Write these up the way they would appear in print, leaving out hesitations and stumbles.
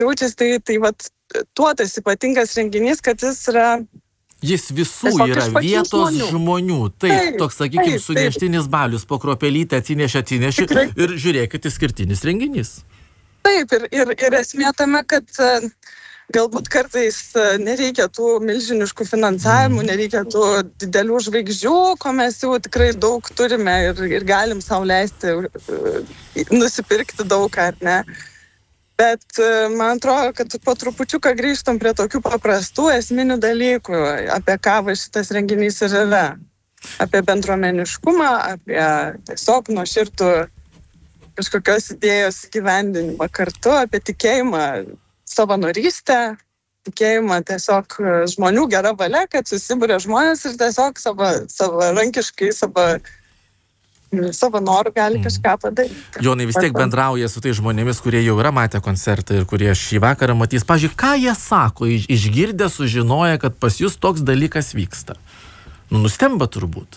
jaučiasi, tai vat, tuo tas ypatingas renginys, kad jis yra... Jis visų yra vietos žmonių. Taip, toks, sakykime, suneštinis balius, po kruopelytę atsineši ir žiūrėkit, išskirtinis renginys. Taip, ir esmė tame, kad galbūt kartais nereikia tų milžiniškų finansavimų, nereikia tų didelių žvaigždžių, ko mes jau tikrai daug turime ir galim sau leisti nusipirkti daug, ar ne. Bet man atrodo, kad po trupučiuką grįžtam prie tokių paprastų esminių dalykų, apie ką šitas renginys ir yra. Apie bendruomeniškumą, apie tiesiog nuoširdų kažkokios idėjos įgyvendinimą kartu, apie tikėjimą savanorystę, tikėjimą tiesiog žmonių gera valia, kad susibūrė žmonės ir tiesiog savarankiškai, savo norų gali kažką padaryti. Jonai vis tiek bendrauja su tai žmonėmis, kurie jau yra matę koncertą ir kurie šį vakarą matys. Pavyzdžiui, ką jie sako, išgirdę, sužinoja, kad pas jūs toks dalykas vyksta? Nustemba turbūt.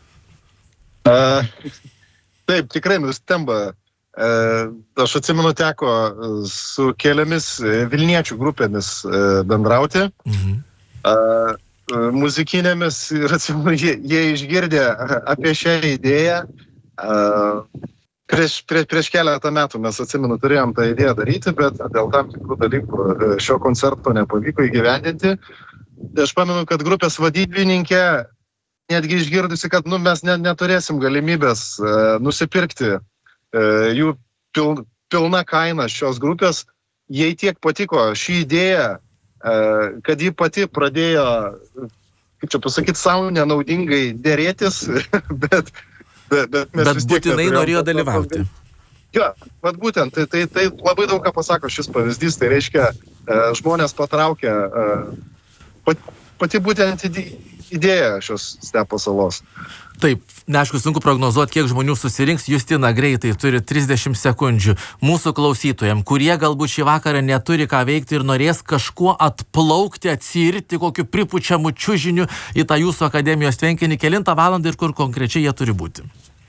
Taip, tikrai nustemba. Aš atsimenu, teko su keliomis Vilniečių grupėmis bendrauti. Muzikinėmis ir atsimenu, jie išgirdė apie šią idėją. Prieš keletą metų mes, atsimenu, turėjom tą idėją daryti, bet dėl tam tikrų dalykų šio koncerto nepavyko įgyvendinti. Aš pamenu, kad grupės vadybininkė netgi išgirdusi, kad mes neturėsim galimybės nusipirkti jų pilna kaina šios grupės, jai tiek patiko šį idėją, kad ji pati pradėjo, kaip čia pasakyti, savo nenaudingai dėrėtis, bet būtinai norėjo dalyvauti. Jo, bet būtent, tai labai daug ką pasako šis pavyzdys, tai reiškia, žmonės patraukia pati būtent idėja šios Stepo salos. Taip, neaišku, sunku prognozuoti, kiek žmonių susirinks. Justina greitai turi 30 sekundžių mūsų klausytojams, kurie galbūt šį vakarą neturi ką veikti ir norės kažkuo atplaukti, atsirti kokiu pripučiamu čiužiniu į tą jūsų akademijos tvenkinį. Kelintą valandą ir kur konkrečiai jie turi būti?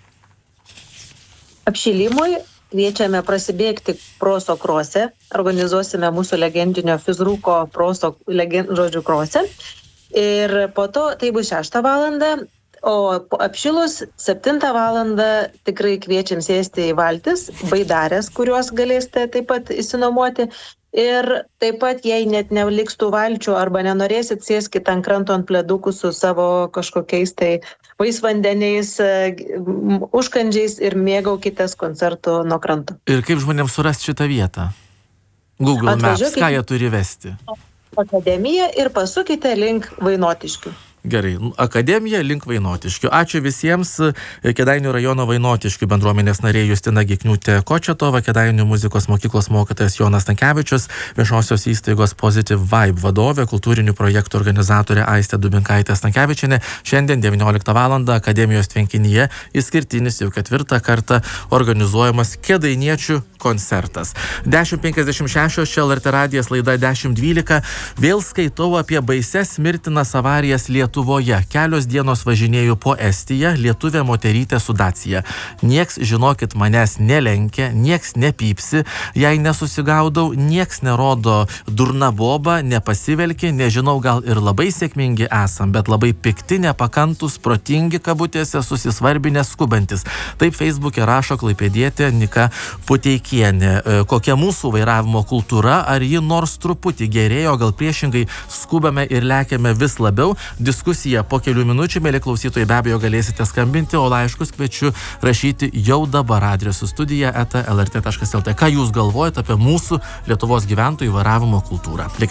Apšilimui kviečiame prasibėgti Proso krose. Organizuosime mūsų legendinio fizruko Proso žodžių krose. Ir po to tai bus 6 valandą. O apšilus 7 valandą tikrai kviečiam sėsti į valtis, baidarės, kuriuos galėsite taip pat įsinuomoti. Ir taip pat, jei net neliks tų valčių arba nenorėsit, sėskit ant kranto ant pledukų su savo kažkokiais tai vaisvandeniais, užkandžiais ir mėgaukitės koncertų nuo kranto. Ir kaip žmonėms surasti šitą vietą? Google Maps, ką jie turi vesti? Akademiją ir pasukite link Vainotiškių. Gerai, akademija link Vainotiškių. Ačiū visiems. Kėdainių rajono Vainotiškių bendruomenės narė Justina Gikniūtė-Kočetova, Kėdainių muzikos mokyklos mokytojas Jonas Stankevičius, viešosios įstaigos Positive Vibe vadovė, kultūrinių projektų organizatorė Aistė Dubinkaitė-Stankevičienė. Šiandien 19 valandą akademijos tvenkinyje išskirtinis jau 4 kartą organizuojamas kėdainiečių koncertas. 10:56 čia LRT radijas laida 10:12. Vėl skaitau apie baises mirtinas avarijas Lietuvoje. Kelios dienos važinėjau po Estiją, lietuvė moterytė su Dacia. Nieks, žinokit, manęs nelenkia, nieks nepypsi, jei nesusigaudau, nieks nerodo durna boba, nepasivelki, nežinau, gal ir labai sėkmingi esam, bet labai pikti, nepakantus, protingi kabutėse, susisvarbinę, skubantis. Taip Facebook'e rašo klaipėdietė Nika Puteikienė. Kokia mūsų vairavimo kultūra, ar ji nors truputį gerėjo, gal priešingai skubame ir lekiame vis labiau. Diskusija po kelių minučių, mėly klausytojai, be abejo galėsite skambinti, o laiškus kviečiu rašyti jau dabar adresu studija@lrt.lt. Ką jūs galvojate apie mūsų Lietuvos gyventojų vairavimo kultūrą?